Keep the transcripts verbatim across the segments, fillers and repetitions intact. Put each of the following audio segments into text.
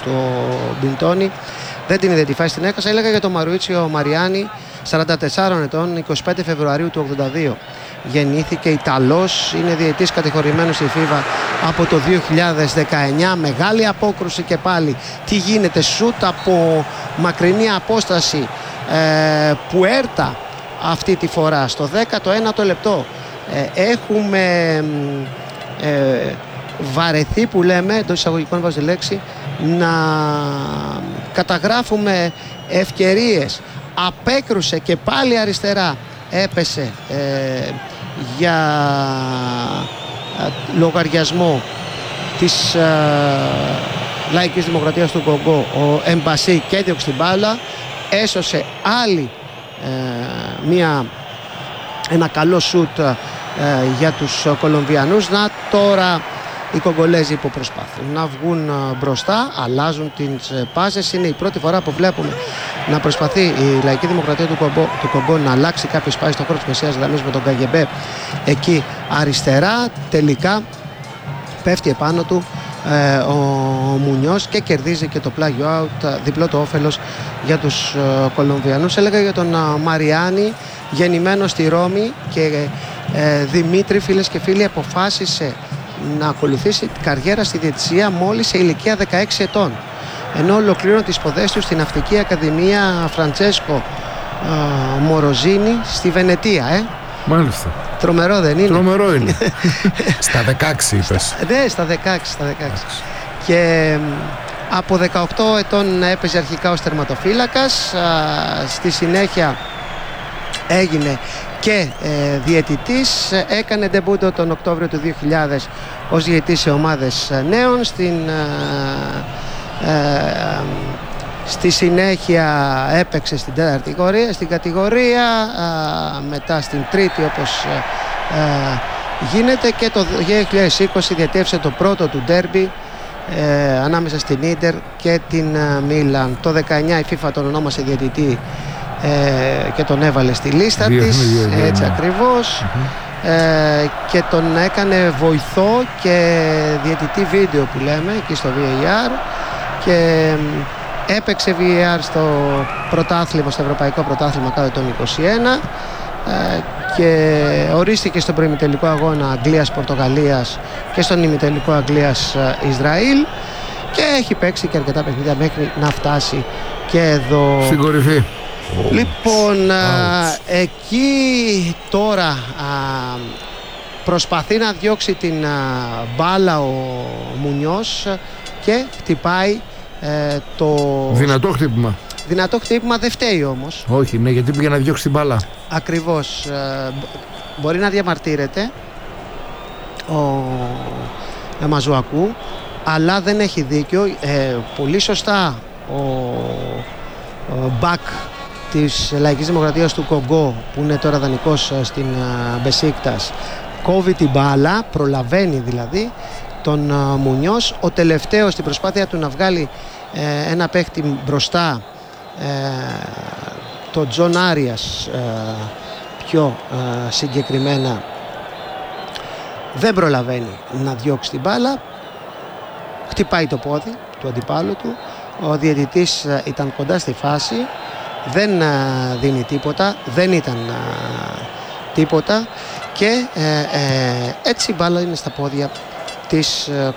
στο Μπιντόνι. Δεν την είδε τη φάση στην έκασα. Έλεγα για τον Μαρουίτσιο Μαριάννη, σαράντα τεσσάρων ετών, εικοστή πέμπτη Φεβρουαρίου του ογδόντα δύο. Γεννήθηκε Ιταλός, είναι διαιτής κατηγορημένος στη φίβα από το δύο χιλιάδες δεκαεννιά. Μεγάλη απόκρουση και πάλι. Τι γίνεται, σούτ από μακρινή απόσταση. Ε, Πουέρτα αυτή τη φορά στο δέκατο ένατο λεπτό. Ε, έχουμε ε, βαρεθεί, που λέμε, εντός εισαγωγικών βάζω τη λέξη, να καταγράφουμε ευκαιρίες. Απέκρουσε και πάλι αριστερά, έπεσε ε, για ε, λογαριασμό της ε, Λαϊκής Δημοκρατίας του Κονγκό ο Εμπασί και έδιωξε την μπάλα, έσωσε άλλη ε, μια, ένα καλό σούτ ε, για τους Κολομβιανούς. Να τώρα οι Κογκολέζοι που προσπαθούν να βγουν μπροστά, αλλάζουν τις πάσες. Είναι η πρώτη φορά που βλέπουμε να προσπαθεί η Λαϊκή Δημοκρατία του Κογκό, του Κογκό να αλλάξει κάποιες πάσες στον χώρο της μεσαίας γραμμής με τον Καγεμπέ εκεί αριστερά. Τελικά πέφτει επάνω του ε, ο Μουνιός και κερδίζει και το πλάγιο out, διπλό το όφελος για τους ε, Κολομβιανούς. Έλεγα για τον ε, Μαριάννη, γεννημένο στη Ρώμη και ε, Δημήτρη, φίλες και φίλοι, αποφάσισε να ακολουθήσει την καριέρα στη διαιτησία μόλις σε ηλικία δεκαέξι ετών, ενώ ολοκλήρωνε τις σπουδές του στην Ναυτική Ακαδημία Φραντσέσκο ε, Μοροζίνη στη Βενετία. ε. Μάλιστα. Τρομερό δεν είναι? Τρομερό είναι. Στα δεκαέξι είπες? Ναι, στα δεκαέξι, στα δεκαέξι. Και από δεκαοκτώ ετών έπαιζε αρχικά ως τερματοφύλακας, στη συνέχεια έγινε και ε, διαιτητής. Έκανε ντεμπούτο τον Οκτώβριο του δύο χιλιάδες ως διαιτητής σε ομάδες νέων. Στην, ε, ε, στη συνέχεια έπαιξε στην τέταρτη κατηγορία, στην κατηγορία ε, μετά στην τρίτη όπως ε, γίνεται, και το δύο χιλιάδες είκοσι διαιτεύσε το πρώτο του ντέρμπι ε, ανάμεσα στην Ίντερ και την ε, Μίλαν. Το δεκαεννιά η FIFA τον ονόμασε διαιτητή Ε, και τον έβαλε στη λίστα της, έτσι ακριβώς, mm-hmm. ε, και τον έκανε βοηθό και διαιτητή βίντεο που λέμε εκεί στο βι έι αρ, και ε, έπαιξε βι έι αρ στο πρωτάθλημα, στο Ευρωπαϊκό Πρωτάθλημα κάτω των είκοσι ένα, ε, και ορίστηκε στον προημιτελικό αγώνα Αγγλίας-Πορτογαλίας και στον ημιτελικό Αγγλίας-Ισραήλ, και έχει παίξει και αρκετά παιχνίδια μέχρι να φτάσει και εδώ στην κορυφή. Λοιπόν, α, εκεί τώρα α, προσπαθεί να διώξει την α, μπάλα ο Μουνιός και χτυπάει ε, το... Δυνατό χτύπημα. Δυνατό χτύπημα, δεν φταίει όμως. Όχι, ναι, γιατί πήγε να διώξει την μπάλα. Ακριβώς. Ε, μπορεί να διαμαρτύρεται ο ε, Μαζουακού, αλλά δεν έχει δίκιο. Ε, πολύ σωστά ο, ο Μπακ της Λαϊκής Δημοκρατίας του Κονγκό, που είναι τώρα δανεικός στην Μπεσίκτας, κόβει την μπάλα, προλαβαίνει δηλαδή τον Μουνιός. Ο τελευταίος στην προσπάθεια του να βγάλει ε, ένα παίχτη μπροστά, ε, το Τζον Άριας ε, πιο ε, συγκεκριμένα, δεν προλαβαίνει να διώξει την μπάλα, χτυπάει το πόδι του αντιπάλου του. Ο διαιτητής ε, ήταν κοντά στη φάση, δεν uh, δίνει τίποτα, δεν ήταν uh, τίποτα, και ε, ε, έτσι η μπάλα είναι στα πόδια της uh,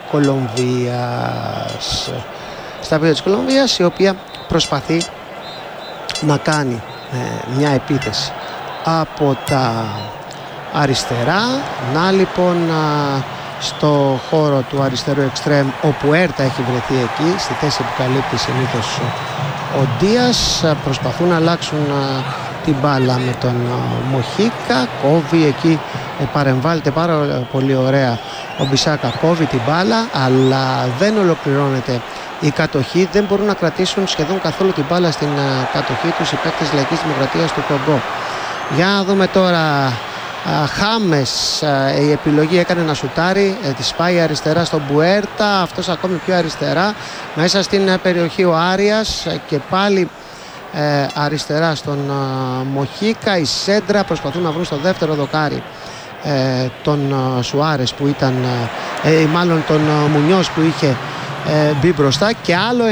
Κολομβίας. Στα πόδια της Κολομβίας, η οποία προσπαθεί να κάνει ε, μια επίθεση από τα αριστερά. Να λοιπόν uh, στο χώρο του αριστερού εξτρέμ ο Πουέρτα έχει βρεθεί εκεί, στη θέση που καλύπτει συνήθως ο Ντίας. Προσπαθούν να αλλάξουν α, την μπάλα με τον α, Μοχίκα. Κόβει εκεί, ε, παρεμβάλλεται πάρα πολύ ωραία ο Μπισάκα, κόβει την μπάλα, αλλά δεν ολοκληρώνεται η κατοχή. Δεν μπορούν να κρατήσουν σχεδόν καθόλου την μπάλα στην α, κατοχή τους οι παίκτες Λαϊκής Δημοκρατίας του Κονγκό. Για να δούμε τώρα. Uh, Χάμες, uh, η επιλογή έκανε να σουτάρει, uh, τη πάει αριστερά στον Μπουέρτα, αυτός ακόμη πιο αριστερά μέσα στην uh, περιοχή ο Άριας, uh, και πάλι uh, αριστερά στον uh, Μοχίκα. Η σέντρα, προσπαθούν να βρουν στο δεύτερο δοκάρι uh, τον uh, Σουάρες που ήταν uh, uh, μάλλον τον uh, Μουνιός που είχε uh, μπει μπροστά, και άλλο